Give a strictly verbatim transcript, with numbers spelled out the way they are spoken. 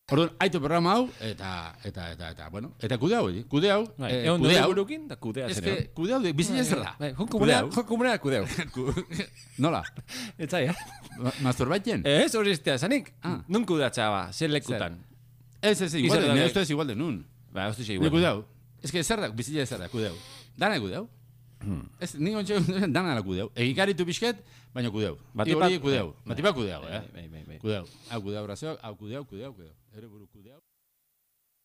Orduan, aitu programa hau, eta, eta, eta, eta, bueno, eta kude hau, kude hau, egon kude hau. burukin, da kudea zen. Ez que, kude hau, bizitza zer da. Jokomunea kudeu. Nola? Etzai, eh? Masturbaiten? Ez, hori iztea, zanik? Nun kudeatxa ba, zer lekutan. Ez, ez, igual, nire uste ez igual de nun. Ba, uste xe Nire igual. kude hau. Ez que zer da, bizitza zer da, kude hau. Dana kude hau. Ez, ningo txego, dana la kude hau. Egikaritu pixket, baina kude hau. Hori kude hau. Batipa kude hau, eh? Kude hau. Hau kude hau, hau kude hau, kude hau, kude hau. Ere buru kude hau.